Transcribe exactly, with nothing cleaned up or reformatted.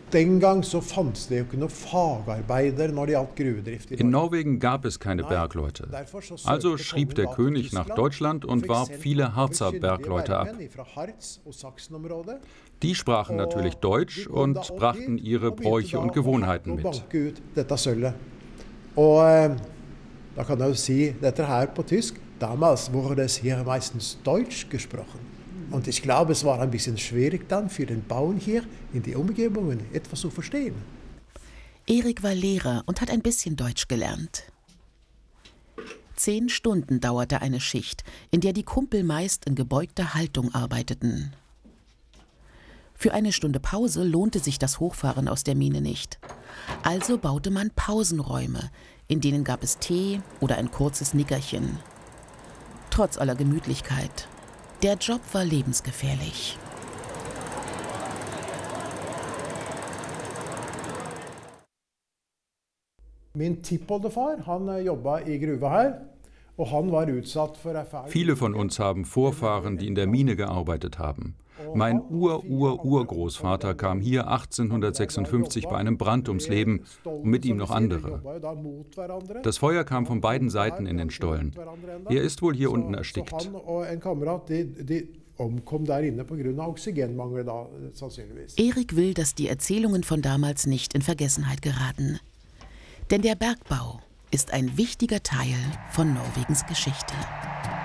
Den gang så fantes det jo ikke noen fagarbeidere når det gjaldt gruvedrift i Norge. In Norwegen gab es keine Bergleute. Also schrieb der König nach Deutschland und warb viele Harzer Bergleute ab. Die sprachen natürlich Deutsch und brachten ihre Bräuche und Gewohnheiten mit. Og da kan jeg jo si dette her på tysk. Damals wurde es hier meistens Deutsch gesprochen. Und ich glaube, es war ein bisschen schwierig dann für den Bauern hier in die Umgebungen etwas zu verstehen. Erik war Lehrer und hat ein bisschen Deutsch gelernt. Zehn Stunden dauerte eine Schicht, in der die Kumpel meist in gebeugter Haltung arbeiteten. Für eine Stunde Pause lohnte sich das Hochfahren aus der Mine nicht. Also baute man Pausenräume, in denen gab es Tee oder ein kurzes Nickerchen. Trotz aller Gemütlichkeit. Der Job war lebensgefährlich. Min tippoldefar, han jobba i gruva her, og han var utsatt for erfaring. Viele von uns haben Vorfahren, die in der Mine gearbeitet haben. Mein Ur-Ur-Urgroßvater kam hier achtzehnhundertsechsundfünfzig bei einem Brand ums Leben und mit ihm noch andere. Das Feuer kam von beiden Seiten in den Stollen. Er ist wohl hier unten erstickt. Erik will, dass die Erzählungen von damals nicht in Vergessenheit geraten. Denn der Bergbau ist ein wichtiger Teil von Norwegens Geschichte.